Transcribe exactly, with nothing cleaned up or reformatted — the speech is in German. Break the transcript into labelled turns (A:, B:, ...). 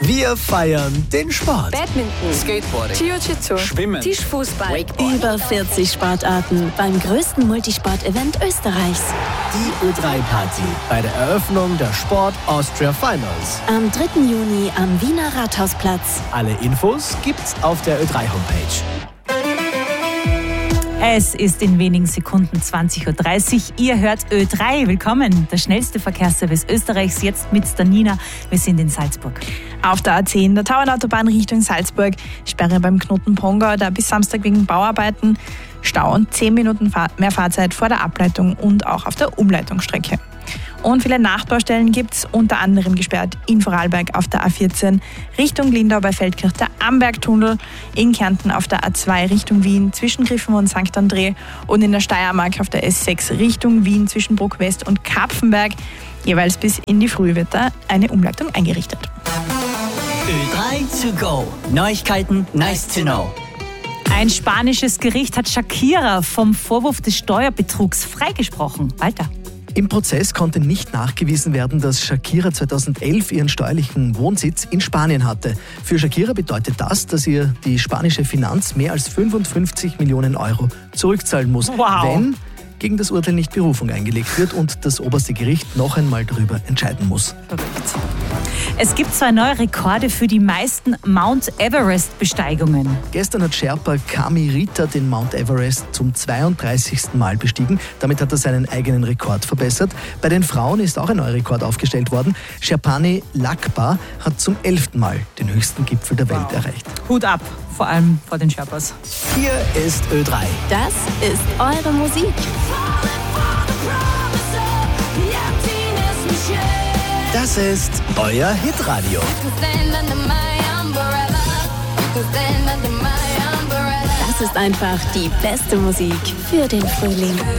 A: Wir feiern den Sport.
B: Badminton,
C: Skateboarding,
B: Jiu-Jitsu,
C: Schwimmen,
B: Tischfußball,
C: Wakeboard.
D: Über vierzig Sportarten beim größten Multisport-Event Österreichs.
A: Die Ö drei Party bei der Eröffnung der Sport Austria Finals.
D: Am dritten Juni am Wiener Rathausplatz.
A: Alle Infos gibt's auf der Ö drei Homepage.
E: Es ist in wenigen Sekunden zwanzig Uhr dreißig. Ihr hört Ö drei. Willkommen. Der schnellste Verkehrsservice Österreichs, jetzt mit der Nina. Wir sind in Salzburg.
F: Auf der A zehn, der Tauernautobahn Richtung Salzburg. Sperre beim Knoten Pongau, da bis Samstag wegen Bauarbeiten. Stau und zehn Minuten mehr Fahrzeit vor der Ableitung und auch auf der Umleitungsstrecke. Und viele Nachbaustellen gibt es, unter anderem gesperrt in Vorarlberg auf der A vierzehn Richtung Lindau bei Feldkirch der Ambergtunnel, in Kärnten auf der A zwei Richtung Wien zwischen Griffen und Sankt André und in der Steiermark auf der S sechs Richtung Wien zwischen Bruck West und Kapfenberg. Jeweils bis in die Früh wird da eine Umleitung eingerichtet.
G: Ö drei to go. Neuigkeiten, nice to know.
E: Ein spanisches Gericht hat Shakira vom Vorwurf des Steuerbetrugs freigesprochen. Walter.
H: Im Prozess konnte nicht nachgewiesen werden, dass Shakira zweitausendelf ihren steuerlichen Wohnsitz in Spanien hatte. Für Shakira bedeutet das, dass ihr die spanische Finanz mehr als fünfundfünfzig Millionen Euro zurückzahlen muss,
E: wow.
H: wenn gegen das Urteil nicht Berufung eingelegt wird und das oberste Gericht noch einmal darüber entscheiden muss.
E: Es gibt zwei neue Rekorde für die meisten Mount Everest-Besteigungen.
H: Gestern hat Sherpa Kami Rita den Mount Everest zum zweiunddreißigsten Mal bestiegen. Damit hat er seinen eigenen Rekord verbessert. Bei den Frauen ist auch ein neuer Rekord aufgestellt worden. Sherpani Lakpa hat zum elften Mal den höchsten Gipfel der Welt
E: wow.
H: erreicht.
E: Hut ab, vor allem vor den Sherpas.
A: Hier ist Ö drei.
D: Das ist eure Musik.
A: Das ist euer Hitradio.
D: Das ist einfach die beste Musik für den Frühling.